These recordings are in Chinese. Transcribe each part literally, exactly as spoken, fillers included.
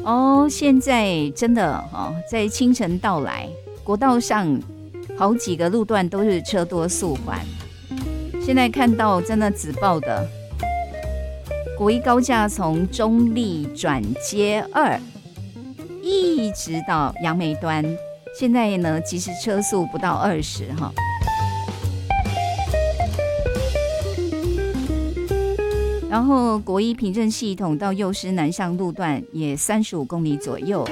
哦，现在真的哦，在清晨到来，国道上好几个路段都是车多速缓。现在看到真的紫爆的国一高架从中立转接二，一直到杨梅端，现在呢其实车速不到二十哈。然后国一平镇系统到幼师南向路段也三十五公里左右。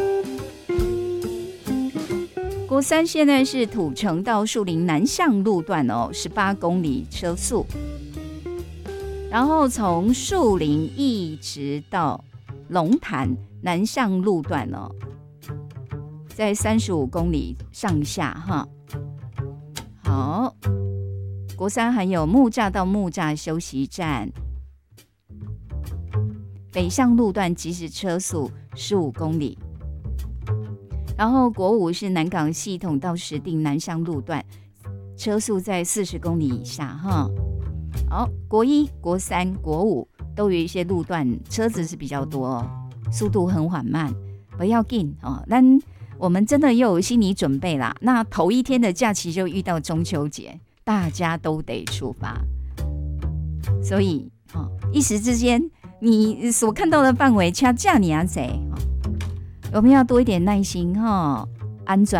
国三现在是土城到树林南向路段哦，十八公里车速。然后从树林一直到龙潭南向路段哦，在三十五公里上下哈。好，国三还有木栅到木栅休息站。北向路段即时车速十五公里，然后国五是南港系统到石碇南向路段，车速在四十公里以下哈。好，国一、国三、国五都有一些路段车子是比较多哦，速度很缓慢，不要紧哦。但我们真的又有心理准备啦。那头一天的假期就遇到中秋节，大家都得出发，所以哦，一时之间。你所看到的范围，恰恰你啊谁？我们要多一点耐心哈，安全。